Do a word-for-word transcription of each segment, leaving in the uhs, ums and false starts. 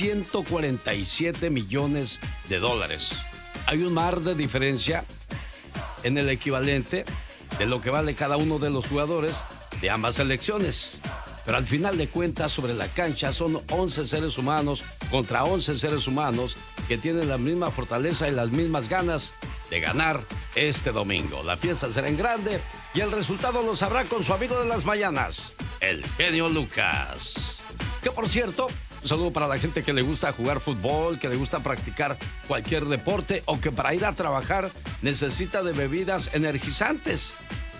ciento cuarenta y siete millones de dólares. Hay un mar de diferencia en el equivalente de lo que vale cada uno de los jugadores de ambas selecciones. Pero al final de cuentas, sobre la cancha son once seres humanos contra once seres humanos que tienen la misma fortaleza y las mismas ganas de ganar este domingo. La fiesta será en grande y el resultado lo sabrá con su amigo de las mañanas, el genio Lucas. Que por cierto, un saludo para la gente que le gusta jugar fútbol, que le gusta practicar cualquier deporte o que para ir a trabajar necesita de bebidas energizantes.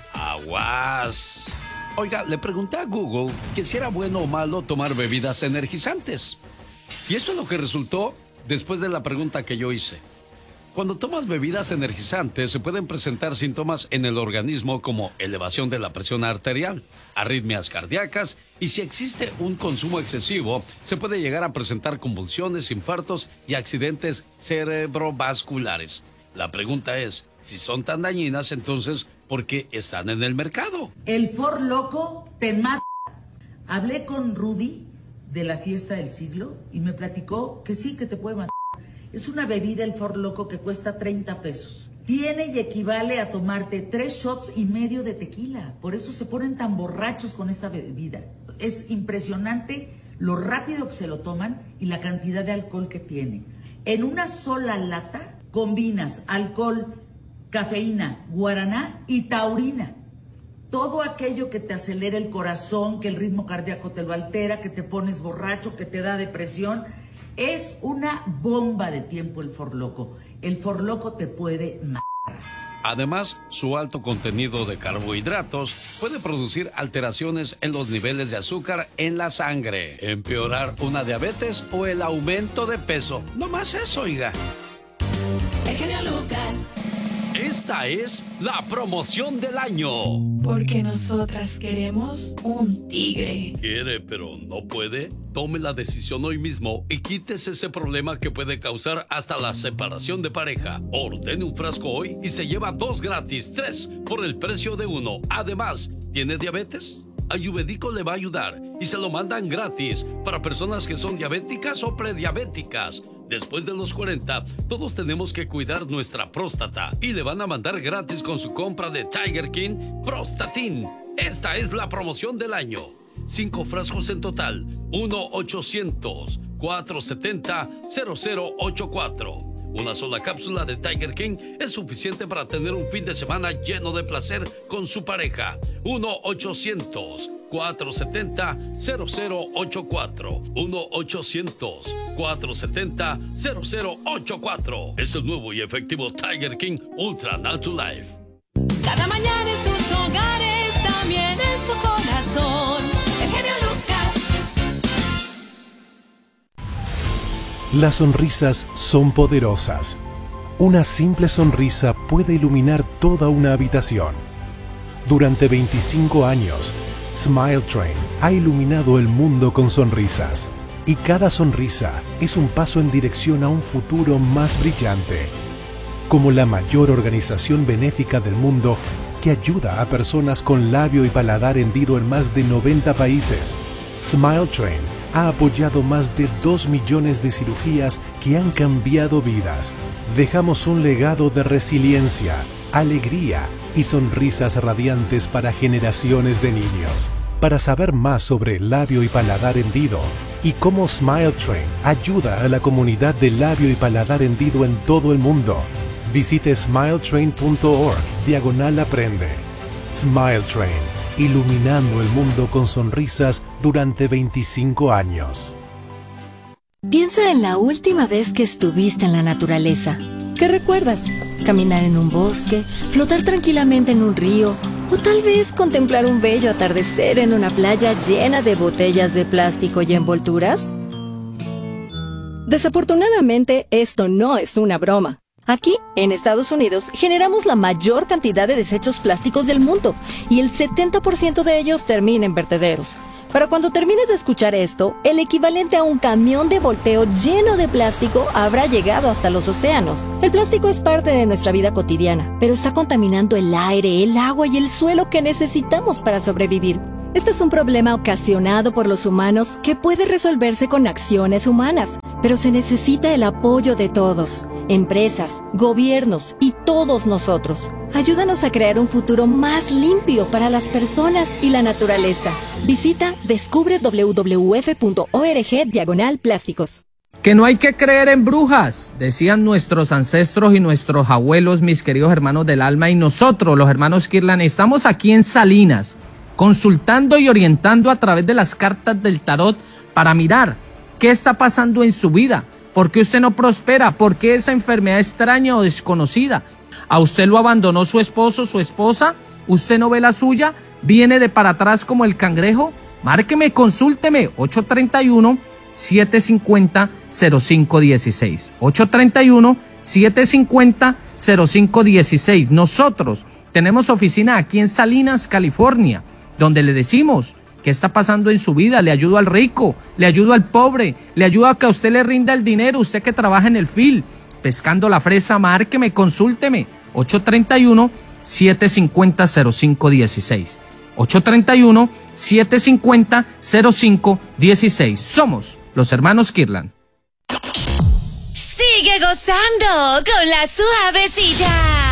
¡Aguas! Oiga, le pregunté a Google que si era bueno o malo tomar bebidas energizantes. Y eso es lo que resultó después de la pregunta que yo hice. Cuando tomas bebidas energizantes se pueden presentar síntomas en el organismo como elevación de la presión arterial, arritmias cardíacas y si existe un consumo excesivo se puede llegar a presentar convulsiones, infartos y accidentes cerebrovasculares. La pregunta es, si son tan dañinas, entonces, ¿por qué están en el mercado? El Four Loko te mata. Hablé con Rudy de la fiesta del siglo y me platicó que sí, que te puede matar. Es una bebida, el Four Loko, que cuesta treinta pesos. Tiene y equivale a tomarte tres shots y medio de tequila. Por eso se ponen tan borrachos con esta bebida. Es impresionante lo rápido que se lo toman y la cantidad de alcohol que tiene. En una sola lata combinas alcohol, cafeína, guaraná y taurina. Todo aquello que te acelera el corazón, que el ritmo cardíaco te lo altera, que te pones borracho, que te da depresión. Es una bomba de tiempo el Four Loko. El Four Loko te puede matar. Además, su alto contenido de carbohidratos puede producir alteraciones en los niveles de azúcar en la sangre, empeorar una diabetes o el aumento de peso. No más eso, oiga. El genio Lucas. Esta es la promoción del año. Porque nosotras queremos un tigre. ¿Quiere pero no puede? Tome la decisión hoy mismo y quítese ese problema que puede causar hasta la separación de pareja. Ordene un frasco hoy y se lleva dos gratis, tres por el precio de uno. Además, ¿tiene diabetes? Ayurvédico le va a ayudar y se lo mandan gratis para personas que son diabéticas o prediabéticas. Después de los cuarenta, todos tenemos que cuidar nuestra próstata y le van a mandar gratis con su compra de Tiger King Prostatin. Esta es la promoción del año. Cinco frascos en total. uno ochocientos, cuatrocientos setenta, cero cero ochenta y cuatro. Una sola cápsula de Tiger King es suficiente para tener un fin de semana lleno de placer con su pareja. uno ochocientos, cuatrocientos setenta, cero cero ochenta y cuatro. uno ochocientos, cuatrocientos setenta, cero cero ochenta y cuatro. Es el nuevo y efectivo Tiger King Ultra Natural Life. Cada mañana en sus hogares, también en su corazón. El genio Lucas. Las sonrisas son poderosas. Una simple sonrisa puede iluminar toda una habitación. Durante veinticinco años, Smile Train ha iluminado el mundo con sonrisas. Y cada sonrisa es un paso en dirección a un futuro más brillante. Como la mayor organización benéfica del mundo que ayuda a personas con labio y paladar hendido en más de noventa países, Smile Train ha apoyado más de dos millones de cirugías que han cambiado vidas. Dejamos un legado de resiliencia, alegría y sonrisas radiantes para generaciones de niños. Para saber más sobre labio y paladar hendido y cómo Smile Train ayuda a la comunidad de labio y paladar hendido en todo el mundo, visite smiletrain punto org diagonal aprende. Smile Train, iluminando el mundo con sonrisas durante veinticinco años. Piensa en la última vez que estuviste en la naturaleza. ¿Qué recuerdas? ¿Caminar en un bosque? ¿Flotar tranquilamente en un río? ¿O tal vez contemplar un bello atardecer en una playa llena de botellas de plástico y envolturas? Desafortunadamente, esto no es una broma. Aquí, en Estados Unidos, generamos la mayor cantidad de desechos plásticos del mundo y el setenta por ciento de ellos termina en vertederos. Para cuando termines de escuchar esto, el equivalente a un camión de volteo lleno de plástico habrá llegado hasta los océanos. El plástico es parte de nuestra vida cotidiana, pero está contaminando el aire, el agua y el suelo que necesitamos para sobrevivir. Este es un problema ocasionado por los humanos que puede resolverse con acciones humanas, pero se necesita el apoyo de todos, empresas, gobiernos y todos nosotros. Ayúdanos a crear un futuro más limpio para las personas y la naturaleza. Visita descubre w w w punto org diagonal plásticos. Que no hay que creer en brujas, decían nuestros ancestros y nuestros abuelos, mis queridos hermanos del alma, y nosotros, los hermanos Kirlan, estamos aquí en Salinas, consultando y orientando a través de las cartas del tarot para mirar qué está pasando en su vida, por qué usted no prospera, por qué esa enfermedad extraña o desconocida. ¿A usted lo abandonó su esposo, su esposa? ¿Usted no ve la suya? ¿Viene de para atrás como el cangrejo? Márqueme, consúlteme, ocho tres uno, siete cinco cero, cero cinco uno seis. ocho tres uno, siete cinco cero, cero cinco uno seis. Nosotros tenemos oficina aquí en Salinas, California, donde le decimos qué está pasando en su vida. Le ayudo al rico, le ayudo al pobre, le ayudo a que a usted le rinda el dinero, usted que trabaja en el field, pescando la fresa. Márqueme, consúlteme, ocho tres uno, siete cinco cero, cero cinco uno seis. ocho tres uno, siete cinco cero, cero cinco uno seis. Somos los hermanos Kirlan. Sigue gozando con la suavecita.